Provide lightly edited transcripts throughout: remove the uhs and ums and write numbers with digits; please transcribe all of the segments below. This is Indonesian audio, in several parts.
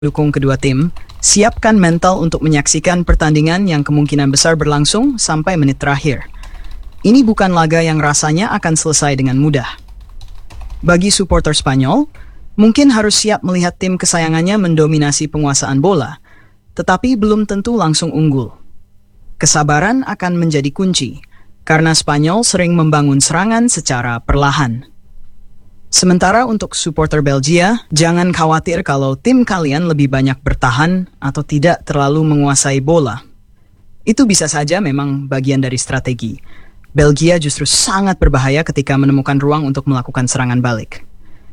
dukung kedua tim, siapkan mental untuk menyaksikan pertandingan yang kemungkinan besar berlangsung sampai menit terakhir. Ini bukan laga yang rasanya akan selesai dengan mudah. Bagi supporter Spanyol, mungkin harus siap melihat tim kesayangannya mendominasi penguasaan bola, tetapi belum tentu langsung unggul. Kesabaran akan menjadi kunci, karena Spanyol sering membangun serangan secara perlahan. Sementara untuk supporter Belgia, jangan khawatir kalau tim kalian lebih banyak bertahan atau tidak terlalu menguasai bola. Itu bisa saja memang bagian dari strategi. Belgia justru sangat berbahaya ketika menemukan ruang untuk melakukan serangan balik.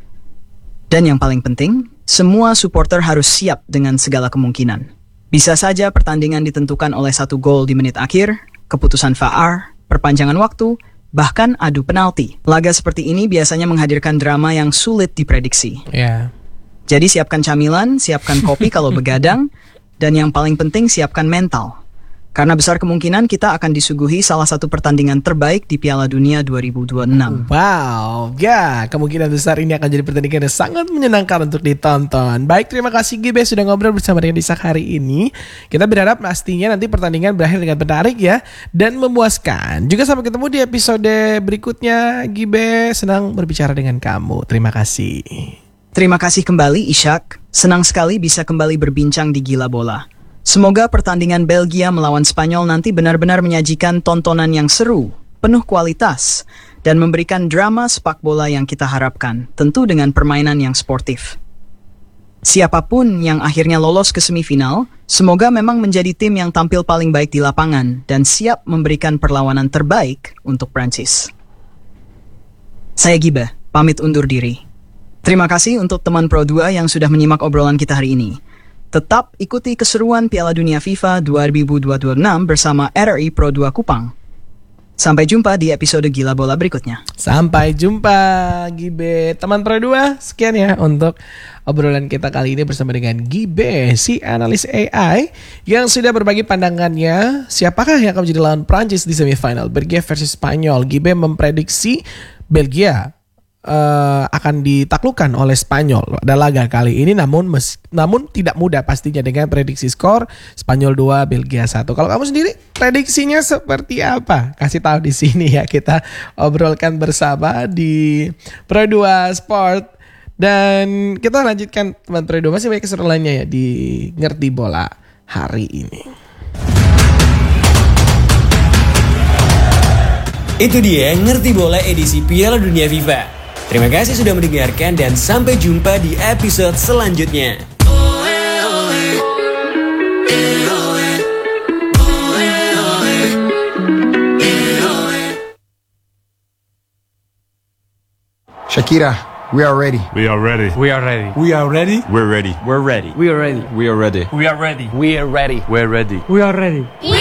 Dan yang paling penting, semua supporter harus siap dengan segala kemungkinan. Bisa saja pertandingan ditentukan oleh 1 gol di menit akhir, keputusan VAR, perpanjangan waktu, bahkan adu penalti. Laga seperti ini biasanya menghadirkan drama yang sulit diprediksi. Jadi siapkan camilan, siapkan kopi kalau begadang, dan yang paling penting siapkan mental. Karena besar kemungkinan kita akan disuguhi salah satu pertandingan terbaik di Piala Dunia 2026. Wow, ya kemungkinan besar ini akan jadi pertandingan yang sangat menyenangkan untuk ditonton. Baik, terima kasih Gibe sudah ngobrol bersama dengan Ishak hari ini. Kita berharap pastinya nanti pertandingan berakhir dengan menarik ya, dan memuaskan. Juga sampai ketemu di episode berikutnya. Gibe, senang berbicara dengan kamu. Terima kasih. Terima kasih kembali Ishak. Senang sekali bisa kembali berbincang di Gila Bola. Semoga pertandingan Belgia melawan Spanyol nanti benar-benar menyajikan tontonan yang seru, penuh kualitas, dan memberikan drama sepak bola yang kita harapkan, tentu dengan permainan yang sportif. Siapapun yang akhirnya lolos ke semifinal, semoga memang menjadi tim yang tampil paling baik di lapangan dan siap memberikan perlawanan terbaik untuk Prancis. Saya Giba, pamit undur diri. Terima kasih untuk teman Pro 2 yang sudah menyimak obrolan kita hari ini. Tetap ikuti keseruan Piala Dunia FIFA 2026 bersama RRI Pro 2 Kupang. Sampai jumpa di episode Gila Bola berikutnya. Sampai jumpa Gibe. Teman Pro 2, sekian ya untuk obrolan kita kali ini bersama dengan Gibe, si analis AI yang sudah berbagi pandangannya siapakah yang akan menjadi lawan Prancis di semifinal Belgia versus Spanyol. Gibe memprediksi Belgia akan ditaklukkan oleh Spanyol pada laga kali ini, namun tidak mudah pastinya dengan prediksi skor Spanyol 2 Belgia 1. Kalau kamu sendiri prediksinya seperti apa? Kasih tahu di sini ya, kita obrolkan bersama di Pro 2 Sport. Dan kita lanjutkan teman Pro 2, masih banyak keseruan lainnya ya di Ngerti Bola hari ini. Itu dia Ngerti Bola edisi Piala Dunia FIFA. Terima kasih sudah mendengarkan dan sampai jumpa di episode selanjutnya. Shakira, we are ready. We are ready. We are ready. We are ready. We're ready. We're ready. We are ready. We are ready. We are ready. We are ready. We're ready. We're ready. We are ready.